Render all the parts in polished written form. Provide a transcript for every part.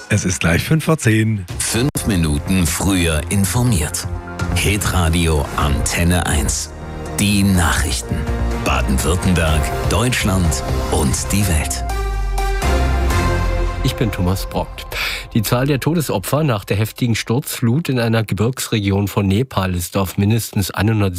Es ist gleich 5:10. 5 Minuten früher informiert. Hitradio Antenne 1. Die Nachrichten. Baden-Württemberg, Deutschland und die Welt. Ich bin Thomas Brockt. Die Zahl der Todesopfer nach der heftigen Sturzflut in einer Gebirgsregion von Nepal ist auf mindestens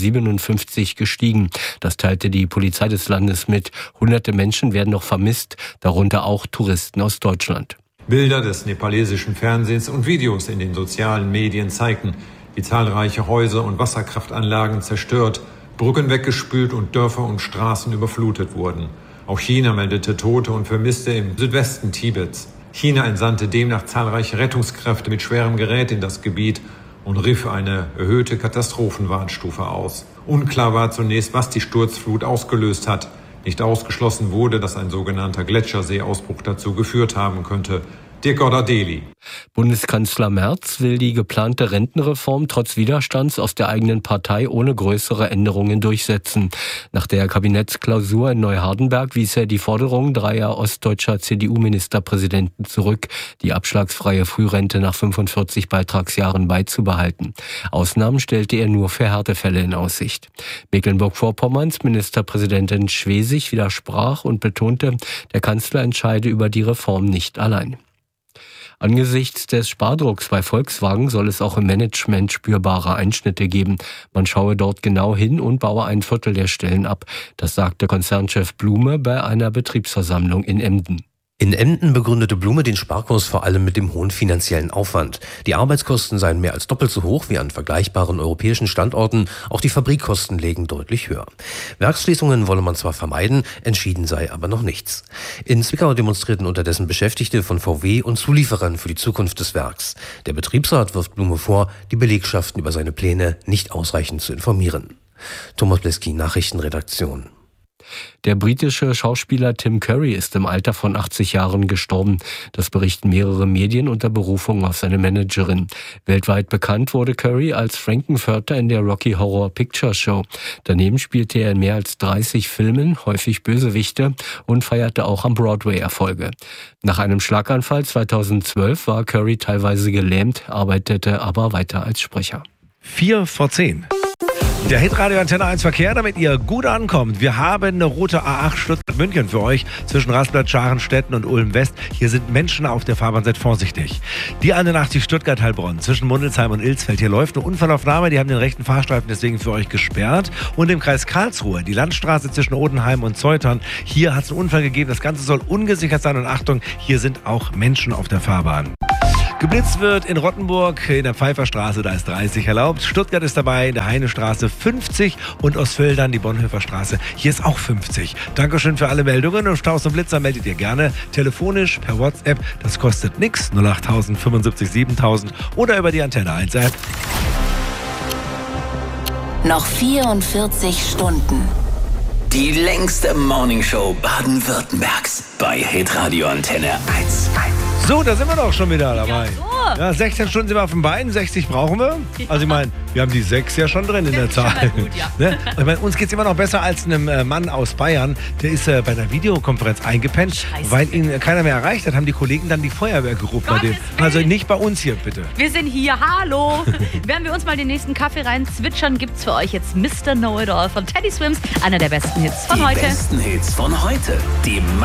157 gestiegen. Das teilte die Polizei des Landes mit. Hunderte Menschen werden noch vermisst, darunter auch Touristen aus Deutschland. Bilder des nepalesischen Fernsehens und Videos in den sozialen Medien zeigten, wie zahlreiche Häuser und Wasserkraftanlagen zerstört, Brücken weggespült und Dörfer und Straßen überflutet wurden. Auch China meldete Tote und Vermisste im Südwesten Tibets. China entsandte demnach zahlreiche Rettungskräfte mit schwerem Gerät in das Gebiet und rief eine erhöhte Katastrophenwarnstufe aus. Unklar war zunächst, was die Sturzflut ausgelöst hat. Nicht ausgeschlossen wurde, dass ein sogenannter Gletscherseeausbruch dazu geführt haben könnte. Dirk Goddardeli. Bundeskanzler Merz will die geplante Rentenreform trotz Widerstands aus der eigenen Partei ohne größere Änderungen durchsetzen. Nach der Kabinettsklausur in Neuhardenberg wies er die Forderung dreier ostdeutscher CDU-Ministerpräsidenten zurück, die abschlagsfreie Frührente nach 45 Beitragsjahren beizubehalten. Ausnahmen stellte er nur für Härtefälle in Aussicht. Mecklenburg-Vorpommerns Ministerpräsidentin Schwesig widersprach und betonte, der Kanzler entscheide über die Reform nicht allein. Angesichts des Spardrucks bei Volkswagen soll es auch im Management spürbare Einschnitte geben. Man schaue dort genau hin und baue 1/4 der Stellen ab. Das sagte Konzernchef Blume bei einer Betriebsversammlung in Emden. In Emden begründete Blume den Sparkurs vor allem mit dem hohen finanziellen Aufwand. Die Arbeitskosten seien mehr als doppelt so hoch wie an vergleichbaren europäischen Standorten. Auch die Fabrikkosten lägen deutlich höher. Werksschließungen wolle man zwar vermeiden, entschieden sei aber noch nichts. In Zwickau demonstrierten unterdessen Beschäftigte von VW und Zulieferern für die Zukunft des Werks. Der Betriebsrat wirft Blume vor, die Belegschaften über seine Pläne nicht ausreichend zu informieren. Thomas Bleski, Nachrichtenredaktion. Der britische Schauspieler Tim Curry ist im Alter von 80 Jahren gestorben. Das berichten mehrere Medien unter Berufung auf seine Managerin. Weltweit bekannt wurde Curry als Frankenfurter in der Rocky Horror Picture Show. Daneben spielte er in mehr als 30 Filmen, häufig Bösewichte, und feierte auch am Broadway Erfolge. Nach einem Schlaganfall 2012 war Curry teilweise gelähmt, arbeitete aber weiter als Sprecher. 4:10. Der Hitradio Antenne 1 Verkehr, damit ihr gut ankommt. Wir haben eine rote A8 Stuttgart-München für euch zwischen Rasplat, Scharenstetten und Ulm-West. Hier sind Menschen auf der Fahrbahn, seid vorsichtig. Die 81 Stuttgart-Heilbronn zwischen Mundelsheim und Ilsfeld. Hier läuft eine Unfallaufnahme, die haben den rechten Fahrstreifen deswegen für euch gesperrt. Und im Kreis Karlsruhe, die Landstraße zwischen Odenheim und Zeutern. Hier hat es einen Unfall gegeben, das Ganze soll ungesichert sein und Achtung, hier sind auch Menschen auf der Fahrbahn. Geblitzt wird in Rottenburg, in der Pfeifferstraße, da ist 30 erlaubt. Stuttgart ist dabei, in der Heinestraße 50 und Ostfildern, die Bonhoeffer Straße, hier ist auch 50. Dankeschön für alle Meldungen und Staus und Blitzer meldet ihr gerne telefonisch per WhatsApp, das kostet nichts, 08000 75 7000 oder über die Antenne 1 App. Noch 44 Stunden. Die längste Morningshow Baden-Württembergs bei Hitradio Antenne 1. So, da sind wir doch schon wieder dabei. Ja, 16 Stunden sind wir auf dem Bein, 60 brauchen wir. Also ich meine, wir haben die 6 ja schon drin in der Zahl. Gut, ja. Ne? Ich meine, uns geht es immer noch besser als einem Mann aus Bayern. Der ist bei der Videokonferenz eingepennt, Scheiße. weil ihn keiner mehr erreicht hat, haben die Kollegen dann die Feuerwehr gerufen bei dem. Also nicht bei uns hier, bitte. Wir sind hier, hallo. Während wir uns mal den nächsten Kaffee rein zwitschern, gibt's für euch jetzt Mr. Know-It-All von Teddy Swims, einer der besten Hits von heute. Die besten Hits von heute. Die